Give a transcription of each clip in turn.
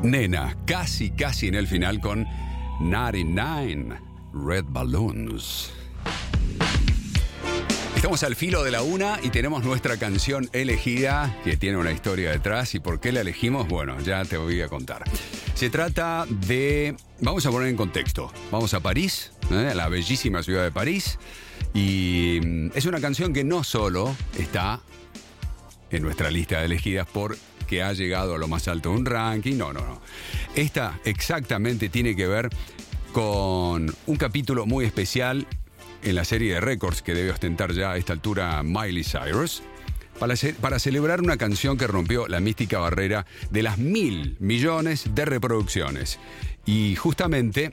Nena, casi en el final con 99 Red Balloons. Estamos al filo de la una y tenemos nuestra canción elegida, que tiene una historia detrás. ¿Y por qué la elegimos? Bueno, ya te voy a contar. Se trata de... Vamos a poner en contexto. Vamos a París, a la bellísima ciudad de París. Y es una canción que no solo está en nuestra lista de elegidas porque ha llegado a lo más alto de un ranking. No. Esta exactamente tiene que ver con un capítulo muy especial en la serie de récords que debe ostentar ya a esta altura Miley Cyrus, para celebrar una canción que rompió la mística barrera de las 1.000 millones de reproducciones. Y justamente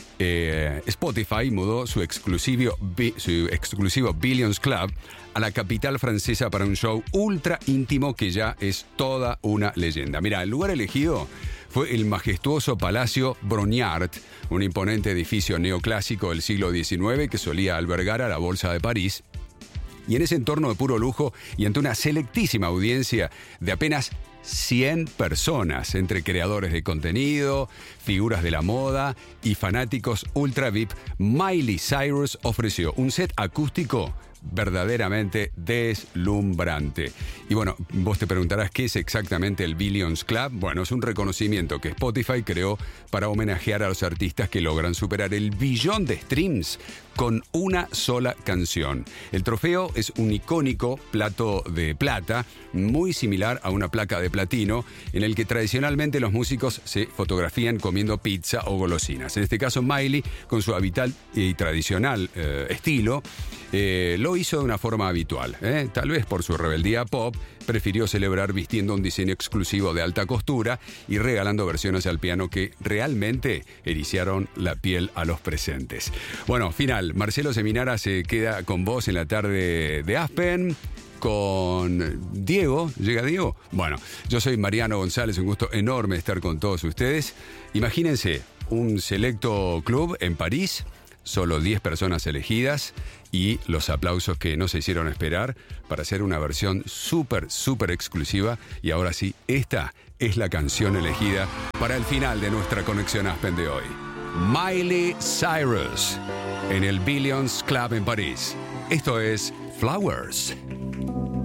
Spotify mudó su exclusivo Billions Club a la capital francesa para un show ultra íntimo que ya es toda una leyenda. Mira, el lugar elegido fue el majestuoso Palacio Brongniart, un imponente edificio neoclásico del siglo XIX que solía albergar a la Bolsa de París. Y en ese entorno de puro lujo y ante una selectísima audiencia de apenas 100 personas, entre creadores de contenido, figuras de la moda y fanáticos ultra VIP, Miley Cyrus ofreció un set acústico verdaderamente deslumbrante. Y bueno, vos te preguntarás qué es exactamente el Billions Club. Bueno, es un reconocimiento que Spotify creó para homenajear a los artistas que logran superar el 1 billón de streams con una sola canción. El trofeo es un icónico plato de plata, muy similar a una placa de platino, en el que tradicionalmente los músicos se fotografían comiendo pizza o golosinas. En este caso, Miley, con su habitual y tradicional estilo, lo hizo de una forma habitual. Tal vez por su rebeldía pop, prefirió celebrar vistiendo un diseño exclusivo de alta costura y regalando versiones al piano que realmente ericiaron la piel a los presentes. Bueno, final. Marcelo Seminara se queda con vos en la tarde de Aspen. Con Diego, ¿llega Diego? Bueno, yo soy Mariano González, un gusto enorme estar con todos ustedes. Imagínense, un selecto club en París, solo 10 personas elegidas y los aplausos que no se hicieron esperar para hacer una versión súper exclusiva. Y ahora sí, esta es la canción elegida para el final de nuestra conexión Aspen de hoy. Miley Cyrus en el Billions Club en París. Esto es Flowers.